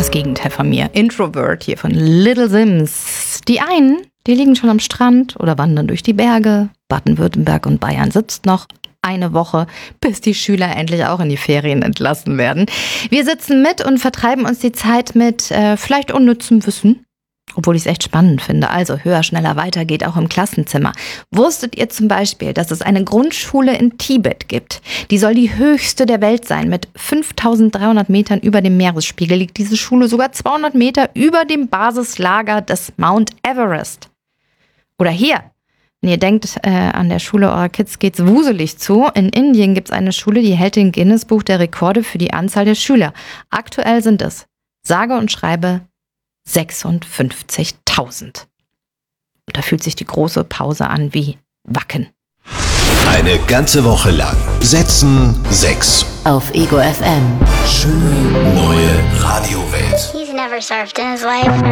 das Gegenteil von mir. Introvert hier von Little Sims. Die einen, die liegen schon am Strand oder wandern durch die Berge. Baden-Württemberg und Bayern sitzt noch eine Woche, bis die Schüler endlich auch in die Ferien entlassen werden. Wir sitzen mit und vertreiben uns die Zeit mit vielleicht unnützem Wissen. Obwohl ich es echt spannend finde. Also höher, schneller, weiter geht auch im Klassenzimmer. Wusstet ihr zum Beispiel, dass es eine Grundschule in Tibet gibt? Die soll die höchste der Welt sein. Mit 5.300 Metern über dem Meeresspiegel liegt diese Schule sogar 200 Meter über dem Basislager des Mount Everest. Oder hier, wenn ihr denkt, an der Schule eurer Kids geht's wuselig zu. In Indien gibt's eine Schule, die hält den Guinness-Buch der Rekorde für die Anzahl der Schüler. Aktuell sind es, sage und schreibe, 56.000. Da fühlt sich die große Pause an wie Wacken. Eine ganze Woche lang Setzen 6 auf Ego FM. Schöne neue Radiowelt. He's never surfed in his life.